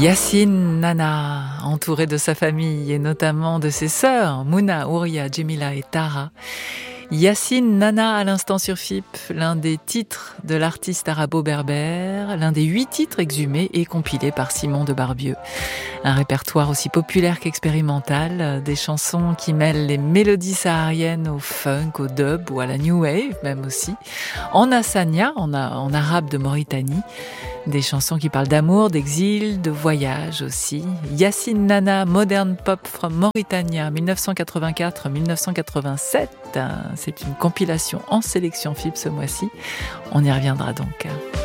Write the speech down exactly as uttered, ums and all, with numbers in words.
Yacine Nana, entouré de sa famille et notamment de ses sœurs, Mouna, Ouria, Djemila et Tara. Yacine Nana à l'instant sur F I P, l'un des titres de l'artiste arabo-berbère, l'un des huit titres exhumés et compilés par Simon de Barbieux. Un répertoire aussi populaire qu'expérimental, des chansons qui mêlent les mélodies sahariennes au funk, au dub ou à la new wave même aussi. En hassania, en, en arabe de Mauritanie, des chansons qui parlent d'amour, d'exil, de voyage aussi. Yacine Nana, Modern Pop from Mauritania, dix-neuf cent quatre-vingt-quatre à dix-neuf cent quatre-vingt-sept. C'est une compilation en sélection F I P ce mois-ci. On y reviendra donc.